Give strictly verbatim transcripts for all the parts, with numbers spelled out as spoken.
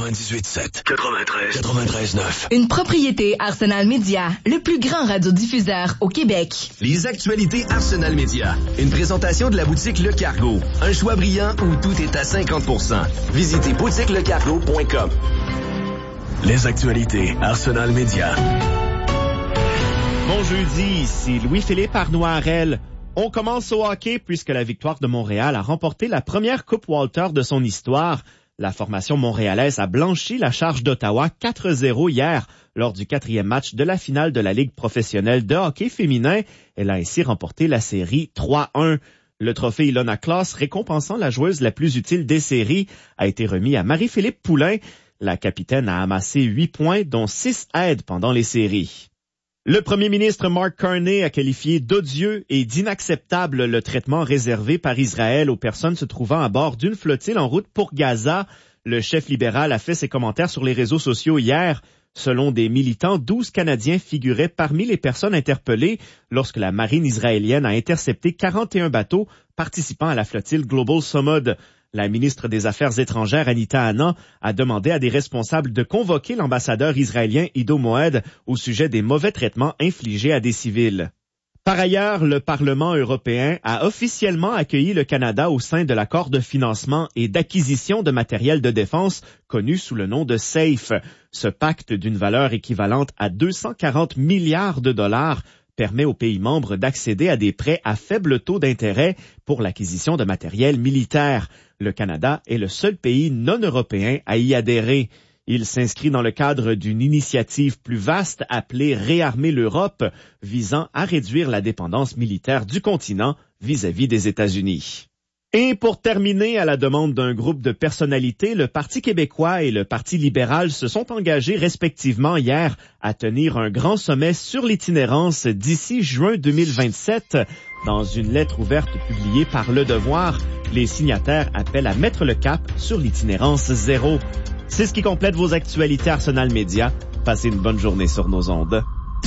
quatre-vingt-dix-huit sept, quatre-vingt-treize, quatre-vingt-treize neuf. Une propriété Arsenal Média, le plus grand radiodiffuseur au Québec. Les actualités Arsenal Média. Une présentation de la boutique Le Cargo. Un choix brillant où tout est à cinquante pour cent. Visitez boutique le cargo point com. Les actualités Arsenal Média. Bon jeudi, ici Louis-Philippe Arnoirel. On commence au hockey puisque la Victoire de Montréal a remporté la première Coupe Walter de son histoire. La formation montréalaise a blanchi la charge d'Ottawa quatre zéro hier lors du quatrième match de la finale de la Ligue professionnelle de hockey féminin. Elle a ainsi remporté la série trois un. Le trophée Ilona Klaas, récompensant la joueuse la plus utile des séries, a été remis à Marie-Philippe Poulin. La capitaine a amassé huit points, dont six aides pendant les séries. Le premier ministre Mark Carney a qualifié d'odieux et d'inacceptable le traitement réservé par Israël aux personnes se trouvant à bord d'une flottille en route pour Gaza. Le chef libéral a fait ses commentaires sur les réseaux sociaux hier. Selon des militants, douze Canadiens figuraient parmi les personnes interpellées lorsque la marine israélienne a intercepté quarante et un bateaux participant à la flottille Global Samud. La ministre des Affaires étrangères, Anita Anand, a demandé à des responsables de convoquer l'ambassadeur israélien Ido Moed au sujet des mauvais traitements infligés à des civils. Par ailleurs, le Parlement européen a officiellement accueilli le Canada au sein de l'accord de financement et d'acquisition de matériel de défense connu sous le nom de SAFE. Ce pacte d'une valeur équivalente à deux cent quarante milliards de dollars permet aux pays membres d'accéder à des prêts à faible taux d'intérêt pour l'acquisition de matériel militaire. Le Canada est le seul pays non européen à y adhérer. Il s'inscrit dans le cadre d'une initiative plus vaste appelée Réarmer l'Europe, visant à réduire la dépendance militaire du continent vis-à-vis des États-Unis. Et pour terminer, à la demande d'un groupe de personnalités, le Parti québécois et le Parti libéral se sont engagés respectivement hier à tenir un grand sommet sur l'itinérance d'ici juin deux mille vingt-sept. Dans une lettre ouverte publiée par Le Devoir, les signataires appellent à mettre le cap sur l'itinérance zéro. C'est ce qui complète vos actualités Arsenal Média. Passez une bonne journée sur nos ondes.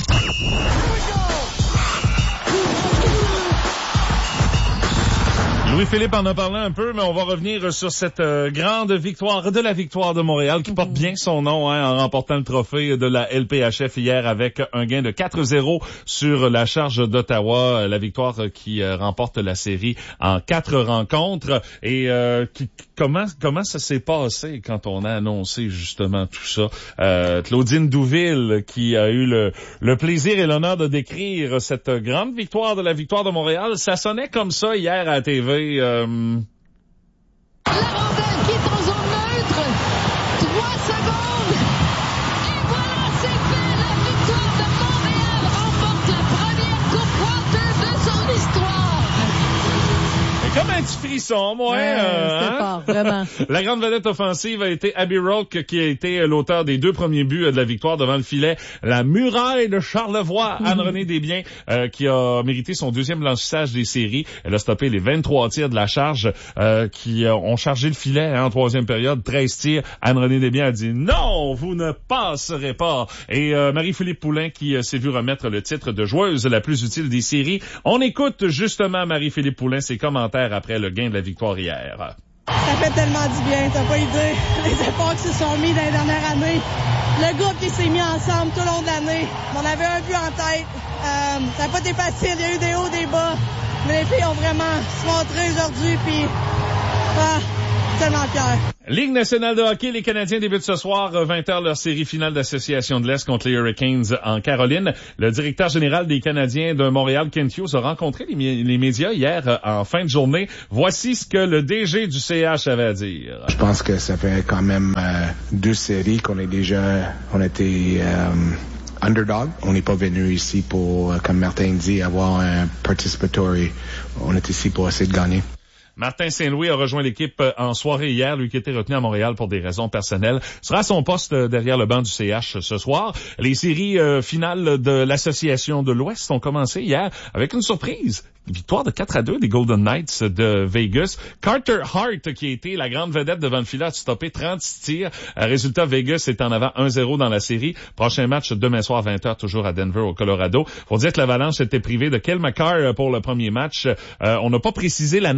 Louis-Philippe en a parlé un peu, mais on va revenir sur cette euh, grande victoire de la Victoire de Montréal qui porte bien son nom hein, en remportant le trophée de la L P H F hier avec un gain de quatre zéro sur la charge d'Ottawa. La Victoire qui euh, remporte la série en quatre rencontres. Et euh, qui, comment comment ça s'est passé quand on a annoncé justement tout ça? Euh, Claudine Douville qui a eu le, le plaisir et l'honneur de décrire cette grande victoire de la Victoire de Montréal. Ça sonnait comme ça hier à la T V. Euh... La rondelle qui est en zone neutre. Trois secondes. Et voilà, c'est fait. La Victoire de Montréal remporte la première Coupe Walter de son histoire. Et comme un petit frisson, moi. Ouais, euh, c'est hein? fort, vraiment. La grande vedette offensive a été Abby Roque, qui a été l'auteur des deux premiers buts de la victoire devant le filet. La muraille de Charlevoix, Anne-Renée Desbiens, euh, qui a mérité son deuxième blanchissage des séries. Elle a stoppé les vingt-trois tirs de la charge euh, qui euh, ont chargé le filet hein, en troisième période. treize tirs. Anne-Renée Desbiens a dit « Non, vous ne passerez pas ». Et euh, Marie-Philippe Poulin qui euh, s'est vu remettre le titre de joueuse la plus utile des séries. On écoute justement Marie-Philippe Poulin, ses commentaires après le gain de la victoire hier. Ça fait tellement du bien, t'as pas idée. Les efforts qui se sont mis dans les dernières années. Le groupe qui s'est mis ensemble tout au long de l'année. On avait un but en tête. Euh, ça n'a pas été facile, il y a eu des hauts, des bas. Mais les filles ont vraiment se montré aujourd'hui, puis ah, tellement fiers. Ligue nationale de hockey, les Canadiens débutent ce soir, vingt heures, leur série finale d'Association de l'Est contre les Hurricanes en Caroline. Le directeur général des Canadiens de Montréal, Kent Hughes, a rencontré les, mi- les médias hier en fin de journée. Voici ce que le D G du C H avait à dire. Je pense que ça fait quand même euh, deux séries qu'on est déjà, on était euh, underdog. On n'est pas venu ici pour, comme Martin dit, avoir un participatory. On est ici pour essayer de gagner. Martin Saint-Louis a rejoint l'équipe en soirée hier, lui qui était retenu à Montréal pour des raisons personnelles. Sera à son poste derrière le banc du C H ce soir. Les séries euh, finales de l'Association de l'Ouest ont commencé hier avec une surprise. Victoire de quatre à deux des Golden Knights de Vegas. Carter Hart, qui a été la grande vedette devant le filet, a stoppé trente-six tirs. Résultat, Vegas est en avant un zéro dans la série. Prochain match demain soir vingt heures, toujours à Denver, au Colorado. Faut dire que l'Avalanche était privée de Cale Makar pour le premier match. Euh, on n'a pas précisé la nature de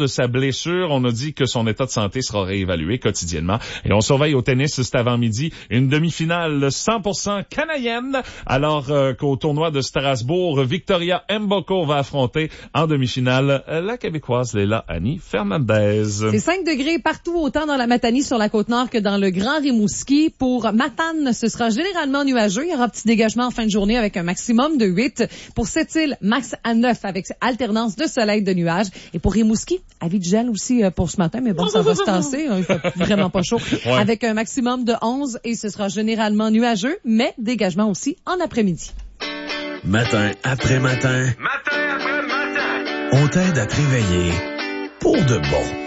de sa blessure. On a dit que son état de santé sera réévalué quotidiennement. Et on surveille au tennis cet avant-midi une demi-finale cent pour cent canadienne, alors euh, qu'au tournoi de Strasbourg, Victoria Mboko va affronter en demi-finale la Québécoise Leila Annie Fernandez. C'est cinq degrés partout, autant dans la Matanie sur la Côte-Nord que dans le Grand Rimouski. Pour Matane, ce sera généralement nuageux. Il y aura un petit dégagement en fin de journée avec un maximum de huit. Pour Sept-Îles, max à neuf avec alternance de soleil de nuages. Et pour Rimouski, avis de gel aussi pour ce matin, mais bon, ça va se tasser. Il fait vraiment pas chaud. Ouais. Avec un maximum de onze et ce sera généralement nuageux, mais dégagement aussi en après-midi. Matin après matin. Matin après matin. On t'aide à te réveiller pour de bon.